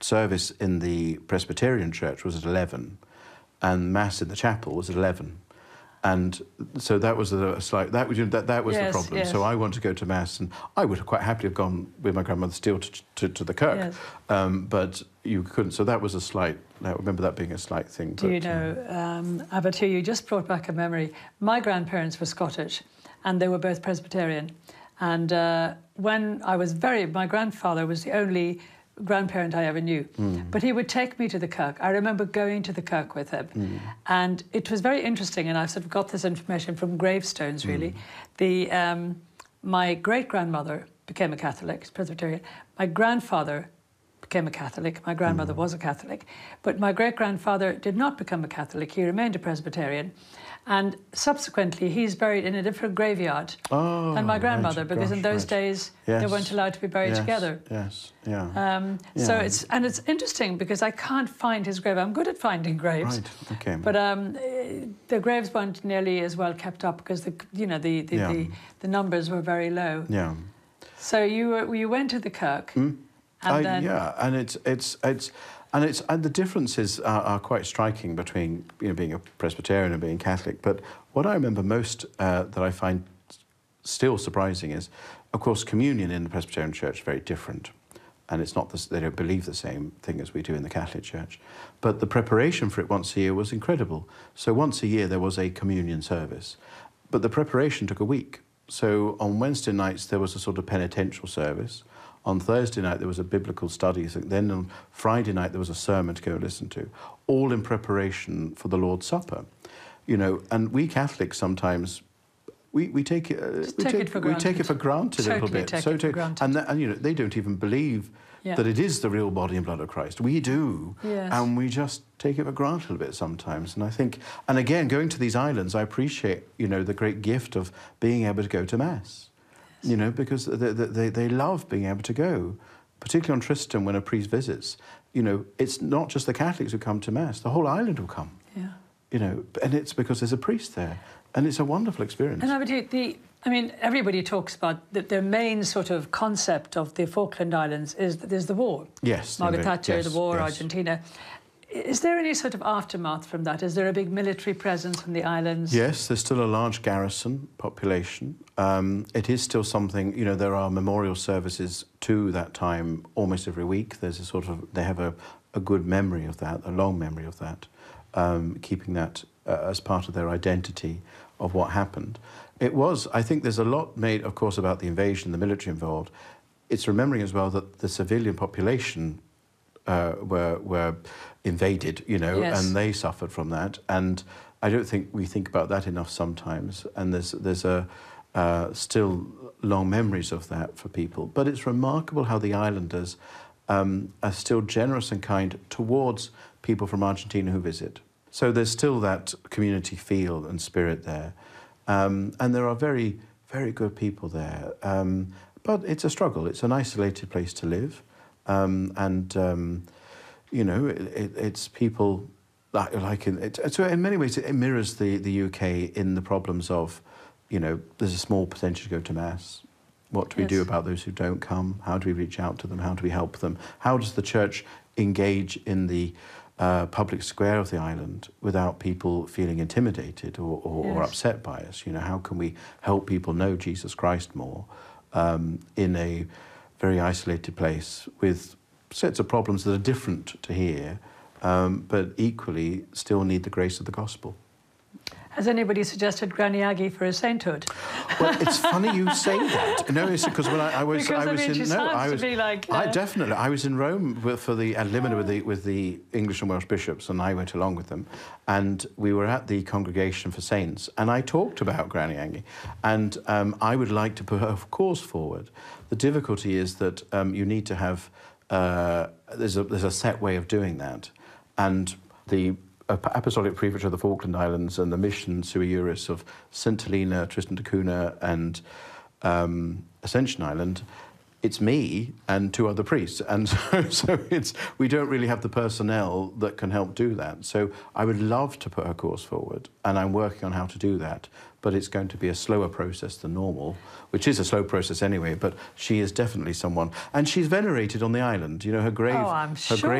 service in the Presbyterian church was at 11, and Mass in the chapel was at 11. And so that was a slight, that was the problem. Yes. So I wanted to go to Mass, and I would have quite happily have gone with my grandmother still to the kirk. Yes. But you couldn't. So that was a slight, I remember that being a slight thing. Do you know, Abbot, you just brought back a memory. My grandparents were Scottish, and they were both Presbyterian. And when I was my grandfather was the only grandparent I ever knew. But he would take me to the kirk. I remember going to the kirk with him. And it was very interesting, and I sort of got this information from gravestones, really. My great-grandmother became a Catholic, Presbyterian. My grandfather became a Catholic. My grandmother was a Catholic. But my great-grandfather did not become a Catholic. He remained a Presbyterian. And subsequently, he's buried in a different graveyard than my grandmother, because in those days, they weren't allowed to be buried together. So it's interesting, because I can't find his grave. I'm good at finding graves. Right, okay. But the graves weren't nearly as well kept up, because the numbers were very low. Yeah. So you went to the kirk, and then... Yeah, and the differences are quite striking between being a Presbyterian and being Catholic. But what I remember most that I find still surprising is, of course, communion in the Presbyterian Church is very different, and it's not they don't believe the same thing as we do in the Catholic Church. But the preparation for it once a year was incredible. So once a year there was a communion service, but the preparation took a week. So on Wednesday nights there was a sort of penitential service. On Thursday night, there was a biblical study. Then on Friday night, there was a sermon to go listen to, all in preparation for the Lord's Supper. And we Catholics sometimes, we take it for granted. We take it for granted a little bit. And they don't even believe that it is the real body and blood of Christ. We do, and we just take it for granted a little bit sometimes. And I think, and again, going to these islands, I appreciate, the great gift of being able to go to Mass. Because they love being able to go, particularly on Tristan when a priest visits. It's not just the Catholics who come to Mass, the whole island will come. And it's because there's a priest there, and it's a wonderful experience. And everybody talks about their main sort of concept of the Falkland Islands is that there's the war. Yes. Margaret Thatcher, the war, Argentina. Is there any sort of aftermath from that? Is there a big military presence in the islands? Yes, there's still a large garrison population. It is still something, there are memorial services to that time almost every week. There's they have a good memory of that, a long memory of that, keeping that as part of their identity of what happened. I think there's a lot made, of course, about the invasion, the military involved. It's remembering as well that the civilian population were invaded, and they suffered from that. And I don't think we think about that enough sometimes. And there's still long memories of that for people. But it's remarkable how the islanders are still generous and kind towards people from Argentina who visit. So there's still that community feel and spirit there. And there are very, very good people there. But it's a struggle. It's an isolated place to live. It's people so in many ways it mirrors the UK in the problems of, there's a small percentage go to Mass. What do we do about those who don't come? How do we reach out to them? How do we help them? How does the Church engage in the public square of the island without people feeling intimidated or upset by us? How can we help people know Jesus Christ more in a very isolated place with sets of problems that are different to here, but equally still need the grace of the gospel. Has anybody suggested Granny Aggie for a sainthood? Well, it's funny you say that. No, it's because when I was in Rome for the Ad Limina with the English and Welsh bishops, and I went along with them, and we were at the Congregation for Saints, and I talked about Granny Aggie, and I would like to put her cause forward. The difficulty is that you need to have there's a set way of doing that, and the Apostolic Prefecture of the Falkland Islands and the mission sui juris of St Helena, Tristan da Cunha and Ascension Island, it's me and 2 other priests, and so we don't really have the personnel that can help do that. So I would love to put her cause forward, and I'm working on how to do that, but it's going to be a slower process than normal, which is a slow process anyway, but she is definitely someone, and she's venerated on the island. Her grave, I'm sure.